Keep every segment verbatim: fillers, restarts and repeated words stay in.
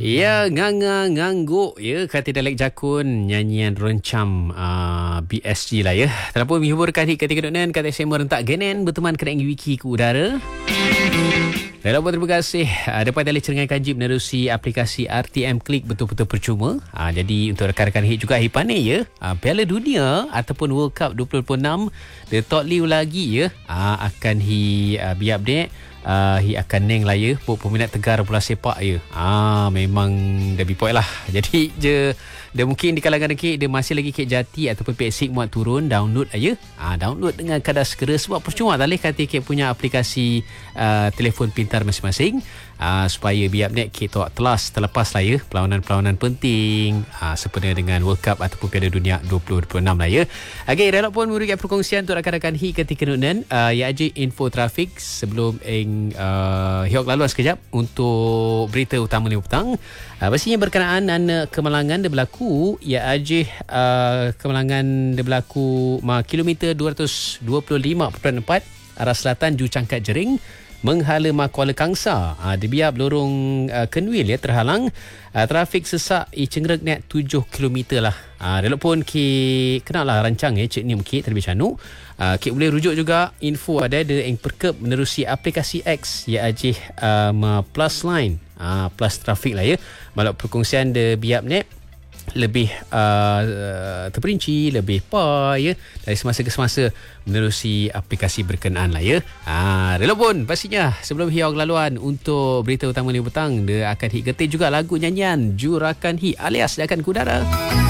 Ya, nganga ngangguk ya, kata Dalek Jakun, nyanyian rencam uh, B S G lah ya. Terlalu menghiburkan hit ketika dunia kata saya merentak genen berteman kena wiki ke udara. Dalam buat terima kasih uh, dapat dalih cerengan kanji menerusi aplikasi R T M Click betul-betul percuma. Uh, jadi untuk rakan-rakan hit juga hit pandai ya. Uh, Piala Dunia ataupun World Cup dua ribu dua puluh enam the top liu lagi ya. Uh, akan hi uh, bi update. Uh, hi akan neng lah ya buat peminat tegar bola sepak ya. Ah memang dah bipoi lah. Jadi je dia mungkin di kalangan kek dia masih lagi kek jati ataupun P S I muat turun download aja. Ah download dengan kadar segera sebab percuma dalih kata kek punya aplikasi uh, telefon pintar masing-masing. Uh, supaya biar net kita telas terlepas lah ya perlawanan-perlawanan penting uh, sempena dengan World Cup ataupun Piala Dunia dua ribu dua puluh enam lah ya. Okey, relak pun memberikan perkongsian untuk rakan-rakan hi ketika nunan uh, ya aja info trafik sebelum eng uh, hiok laluan sekejap untuk berita utama ni petang. Uh, pastinya berkenaan dengan kemalangan dia berlaku ya aja uh, kemalangan dia berlaku ma kilometer dua ratus dua puluh lima perpuluhan empat arah selatan Ju Cangkat Jering menghala ma Kuala Kangsa. Ha, di biar lorong uh, Kenwil ya terhalang. Uh, trafik sesak i cengerek net tujuh kilometer lah. Ha, dia pun ki kenal lah rancang ya cik ni mungkin terlebih canuk. Uh, ki boleh rujuk juga info ada ada yang perkep menerusi aplikasi X ya ajih uh, plus line. Uh, plus trafik lah ya. Malah perkongsian de biap net lebih uh, terperinci, lebih pa ya dari semasa ke semasa menerusi aplikasi berkenaan lah ya. Ha, rela pun pastinya sebelum hiau laluan untuk berita utama ni petang dia akan hit getir juga lagu nyanyian Jurakan Hi alias dia akan kudara.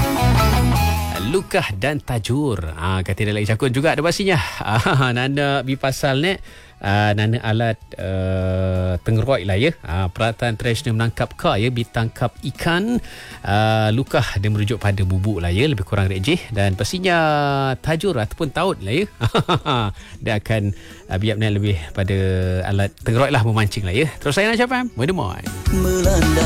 Lukah dan Tajur. Ha, kata Dalek Jakun juga ada pastinya. Ha, nanda bi pasal ni Uh, nana alat uh, tengeroi lah ya. Uh, peralatan tradisional menangkap ka ya, ditangkap ikan. Uh, lukah dia merujuk pada bubuk lah ya, lebih kurang rejeh dan pastinya tajur ataupun taut lah ya. Dia akan uh, biar lebih pada alat tengeroi lah, memancing lah ya. Terus saya nak siapa? Merdemoy.